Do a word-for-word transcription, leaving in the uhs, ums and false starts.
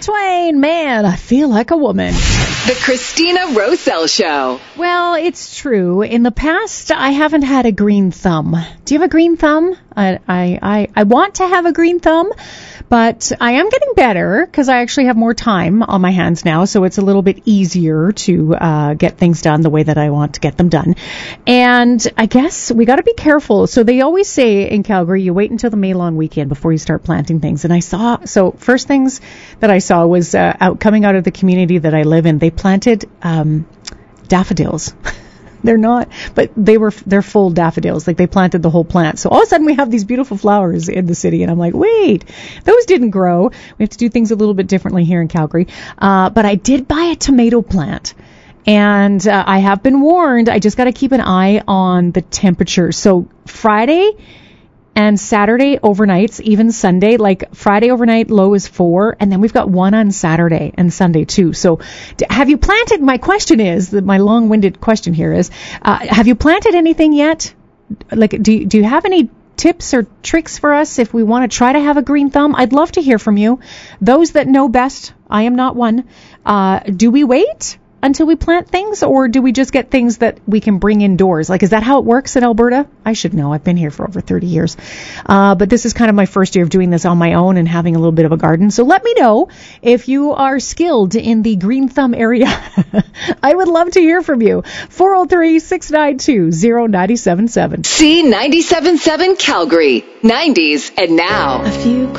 Twain, man, I feel like a woman. The Christina Roselle Show. Well, it's true. In the past, I haven't had a green thumb. Do you have a green thumb? I I, I, I want to have a green thumb, but I am getting better because I actually have more time on my hands now, so it's a little bit easier to uh, get things done the way that I want to get them done. And I guess we got to be careful. So they always say in Calgary, you wait until the May long weekend before you start planting things. And I saw, so first things that I saw was uh, out coming out of the community that I live in, they planted um, daffodils. They're not, but they were, they're full daffodils. Like they planted the whole plant. So all of a sudden we have these beautiful flowers in the city. And I'm like, wait, those didn't grow. We have to do things a little bit differently here in Calgary. Uh, but I did buy a tomato plant. And uh, I have been warned. I just got to keep an eye on the temperature. So Friday and Saturday overnights, even Sunday, like Friday overnight low is four, and then we've got one on Saturday and Sunday too. So have you planted, my question is, my long-winded question here is, uh, have you planted anything yet? Like, do you, do you have any tips or tricks for us if we want to try to have a green thumb? I'd love to hear from you. Those that know best, I am not one. Uh, do we wait until we plant things, or do we just get things that we can bring indoors? Like, is that how it works in Alberta? I should know. I've been here for over thirty years. Uh, but this is kind of my first year of doing this on my own and having a little bit of a garden. So let me know if you are skilled in the green thumb area. I would love to hear from you. four oh three, six nine two, oh nine seven seven. C ninety-seven point seven Calgary, nineties and now. A few